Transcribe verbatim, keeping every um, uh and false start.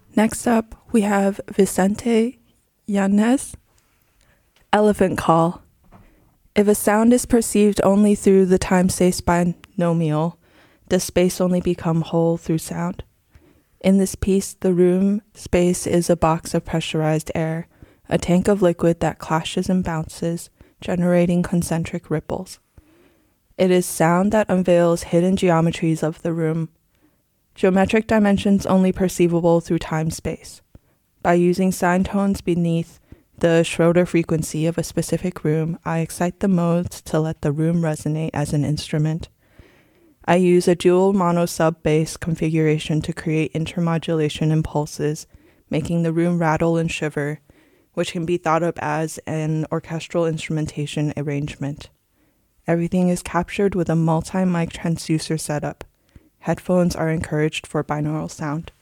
Next up, we have Vicente Yanez, Elephant Call. If a sound is perceived only through the time-space binomial, does space only become whole through sound? In this piece, the room space is a box of pressurized air, a tank of liquid that clashes and bounces, generating concentric ripples. It is sound that unveils hidden geometries of the room, geometric dimensions only perceivable through time-space. By using sine tones beneath the Schroeder frequency of a specific room, I excite the modes to let the room resonate as an instrument. I use a dual mono-sub-bass configuration to create intermodulation impulses, making the room rattle and shiver, which can be thought of as an orchestral instrumentation arrangement. Everything is captured with a multi-mic transducer setup. Headphones are encouraged for binaural sound.